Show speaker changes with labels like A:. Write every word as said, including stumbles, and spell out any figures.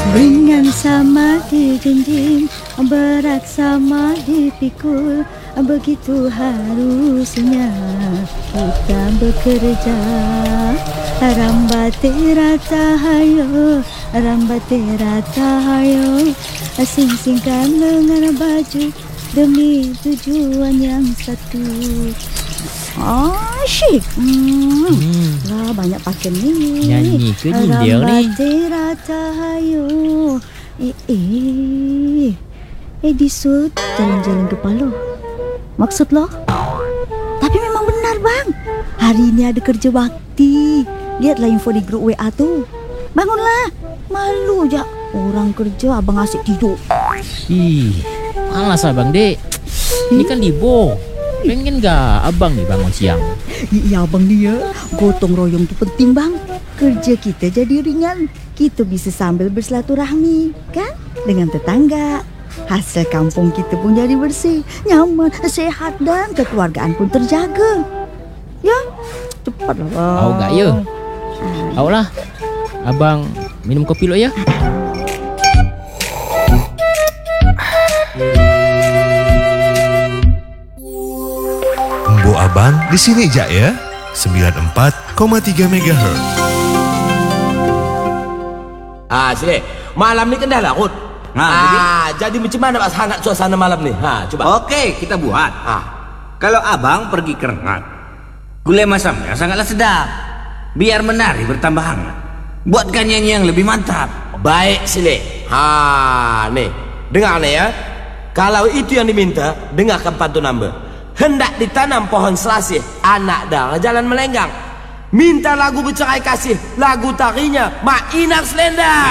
A: Ringan sama dijinjing, berat sama dipikul, begitu harusnya kita bekerja. Rambate rata hayo, rambate rata hayo, sing-singkan lengan baju demi tujuan yang satu. Asyik. Hmm. Hmm. Wah, banyak pakai ni.
B: Nyanyi ke jindir ni?
A: Rambate rata hayo. Eh, eh. Eh, disut jalan-jalan ke Palu. Maksud lo? Tapi memang benar, Bang. Hari ini ada kerja bakti. Lihatlah info di grup W A tu. Bangunlah. Malu je. Orang kerja, abang asyik tidur.
B: Ih, malas abang, Dek. Ini kan libur. Pengen gak abang nih bangun siang?
A: Ya abang dia, gotong royong tu penting bang. Kerja kita jadi ringan. Kita bisa sambil bersilaturahmi, kan? Dengan tetangga. Hasil kampung kita pun jadi bersih, nyaman, sehat dan kekeluargaan pun terjaga. Ya, cepatlah bang.
B: Tahu gak ya? Tahu lah. Abang minum kopi lo ya.
C: Embo Abang di sini jak ya. sembilan puluh empat koma tiga megahertz.
D: Ah, sini. Malam ni kan dah larut.
E: Ha,
D: ah,
E: jadi?
D: jadi macam mana Pak hangat suasana malam ni? Ha, coba.
E: Okey, kita buat.
D: Ah.
E: Kalau abang pergi ke Rengat, gulai masamnya sangatlah sedap. Biar menari bertambah hangat. Buatkan nyanyi yang lebih mantap.
D: Baik, Sile. Ha, ni. Dengar ni ya. Kalau itu yang diminta, dengarkan pantun number. Hendak ditanam pohon selasih, anak darah jalan melenggang. Minta lagu bercerai kasih, lagu tarinya Mak Inak Selendang.